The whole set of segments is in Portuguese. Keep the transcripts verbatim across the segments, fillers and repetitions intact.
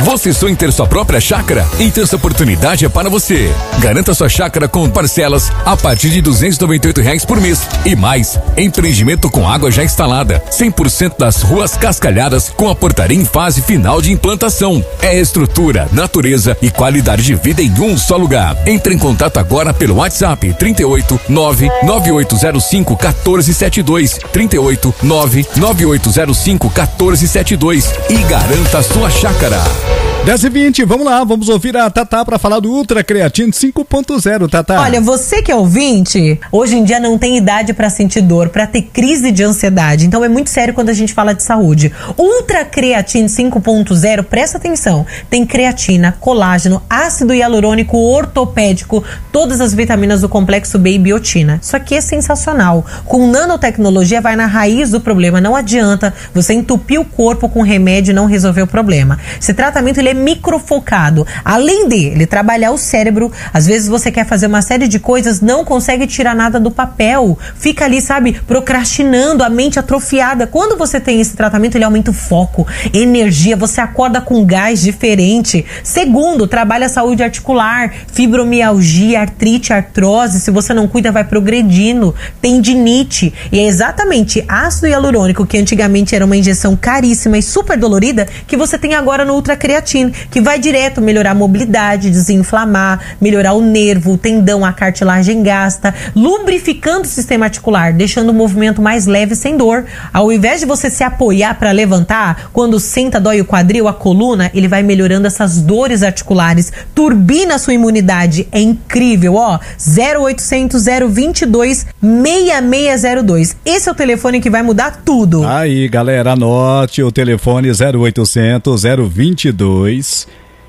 Você sonha em ter sua própria chácara? Então essa oportunidade é para você. Garanta sua chácara com parcelas a partir de duzentos e noventa e oito reais por mês. E mais, empreendimento com água já instalada. cem por cento das ruas cascalhadas com a portaria em fase final de implantação. É estrutura, natureza e qualidade de vida em um só lugar. Entre em contato agora pelo WhatsApp trinta e oito, nove nove oito zero cinco, um quatro sete dois, trinta e oito, nove nove oito zero cinco, um quatro sete dois e garanta a sua chácara. dez e vinte, vamos lá, vamos ouvir a Tatá para falar do Ultra Creatine cinco ponto zero, Tatá. Olha, você que é ouvinte, hoje em dia não tem idade para sentir dor, para ter crise de ansiedade, então é muito sério quando a gente fala de saúde. Ultra Creatine cinco ponto zero, presta atenção, tem creatina, colágeno, ácido hialurônico ortopédico, todas as vitaminas do complexo B e biotina. Isso aqui é sensacional. Com nanotecnologia vai na raiz do problema, não adianta você entupir o corpo com remédio e não resolver o problema. Esse tratamento ele é microfocado. Além dele trabalhar o cérebro, às vezes você quer fazer uma série de coisas, não consegue tirar nada do papel, fica ali, sabe, procrastinando, a mente atrofiada. Quando você tem esse tratamento, ele aumenta o foco, energia, você acorda com gás diferente. Segundo, trabalha a saúde articular, fibromialgia, artrite, artrose, se você não cuida vai progredindo, tendinite, e é exatamente ácido hialurônico, que antigamente era uma injeção caríssima e super dolorida, que você tem agora no Ultra Creatine, que vai direto melhorar a mobilidade, desinflamar, melhorar o nervo, o tendão, a cartilagem gasta, lubrificando o sistema articular, deixando o movimento mais leve sem dor. Ao invés de você se apoiar para levantar, quando senta dói o quadril, a coluna, ele vai melhorando essas dores articulares, turbina a sua imunidade, é incrível, ó, zero oitocentos, zero vinte e dois, seis seis zero dois. Esse é o telefone que vai mudar tudo. Aí, galera, anote o telefone zero oitocentos, zero vinte e dois,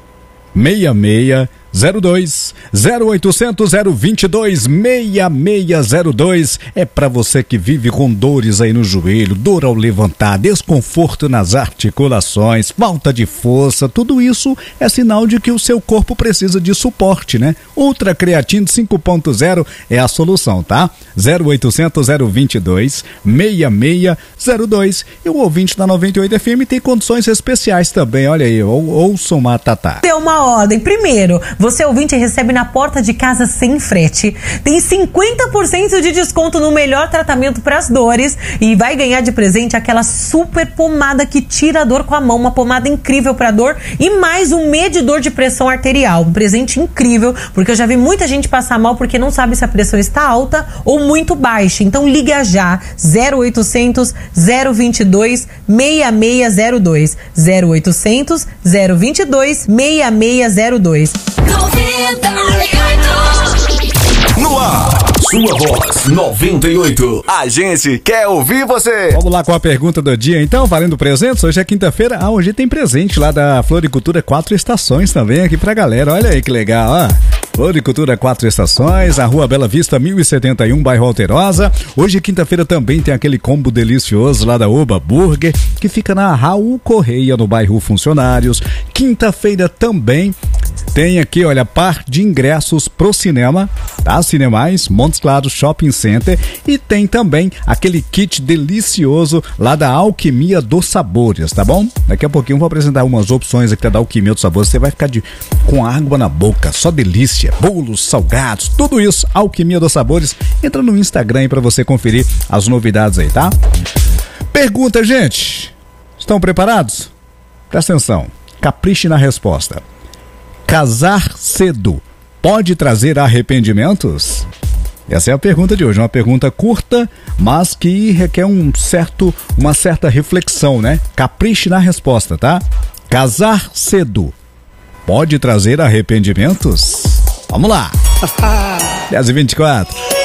seis seis zero dois, zero oitocentos, zero vinte e dois, seis seis zero dois. É para você que vive com dores aí no joelho, dor ao levantar, desconforto nas articulações, falta de força, tudo isso é sinal de que o seu corpo precisa de suporte, né? Ultra Creatine cinco ponto zero é a solução, tá? zero oitocentos, zero vinte e dois, seis seis zero dois. E o ouvinte da noventa e oito F M tem condições especiais também, olha aí, ou, ouçam a Tatá. Deu uma ordem, primeiro, você ouvinte recebe na porta de casa sem frete, tem cinquenta por cento de desconto no melhor tratamento para as dores e vai ganhar de presente aquela super pomada que tira a dor com a mão, uma pomada incrível para dor e mais um medidor de pressão arterial, um presente incrível, porque eu já vi muita gente passar mal porque não sabe se a pressão está alta ou muito baixa, então liga já, zero oitocentos, zero vinte e dois, seis seis zero dois, zero oitocentos, zero vinte e dois, seis seis zero dois. No ar, sua voz noventa e oito. A gente quer ouvir você. Vamos lá com a pergunta do dia, então, valendo presentes. Hoje é quinta-feira. Ah, hoje tem presente lá da Floricultura Quatro Estações também aqui pra galera. Olha aí que legal, ó. Floricultura Quatro Estações, a Rua Bela Vista mil e setenta e um, bairro Alterosa. Hoje, quinta-feira, também tem aquele combo delicioso lá da Oba Burger, que fica na Raul Correia, no bairro Funcionários. Quinta-feira também tem aqui, olha, par de ingressos pro cinema, tá? Cinemais, Montes Claros Shopping Center. E tem também aquele kit delicioso lá da Alquimia dos Sabores, tá bom? Daqui a pouquinho eu vou apresentar umas opções aqui da Alquimia dos Sabores. Você vai ficar de, com água na boca, só delícia. Bolos, salgados, tudo isso, Alquimia dos Sabores. Entra no Instagram aí pra você conferir as novidades aí, tá? Pergunta, gente. Estão preparados? Presta atenção. Capriche na resposta. Casar cedo pode trazer arrependimentos? Essa é a pergunta de hoje, uma pergunta curta, mas que requer um certo, uma certa reflexão, né? Capriche na resposta, tá? Casar cedo pode trazer arrependimentos? Vamos lá! dez e vinte e quatro.